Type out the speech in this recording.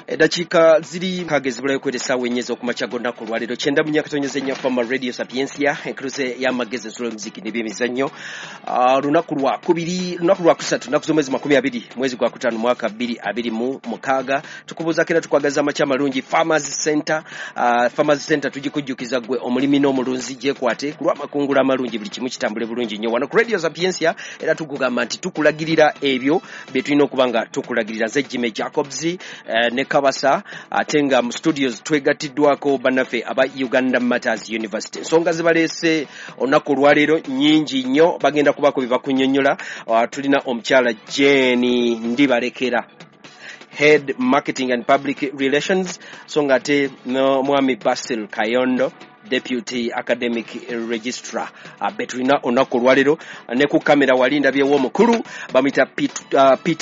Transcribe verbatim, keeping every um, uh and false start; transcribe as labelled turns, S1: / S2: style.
S1: Edachika ziri kagezi bulayo kwetesa wenyezo kumachago nako lwalero chenda munya katonyeze nya fama Radio Sapiensia enkruze ya mageze zolo muziki ne byemizanyo uh, lunaku lwa kubiri lunaku lwa kusatu nakuzo mwezi makumi abiri mwezi gwa kutano mwaka abiri abiri mu mukaga tukubuza kera tukwagaza amacha malungi Farmers Center uh, Farmers Center tujikujjukiza gwe omulimi no mulunzi je kwate kulwa makungula malungi buli kimu kitambule bulungi nyo wana ku Radio Sapiensia era tukugamba nti tukulagirira ebyo betwino kubanga tukulagirira Zejime Jacobs uh, ne Kabasa atenga mu studios twegatiddwako banafe aba Uganda Matters University songa zibalese onako lwalero nyingi nnyo bagenda kubako bibakunyonyola uh, tulina omukyala Jenny Ndibalekera Head Marketing and Public Relations songa te no Mwami Basil Kayondo Deputy Academic Registrar uh, betwina onako lwalero ne ku kamera walinda byewo mukuru bamita Peter uh,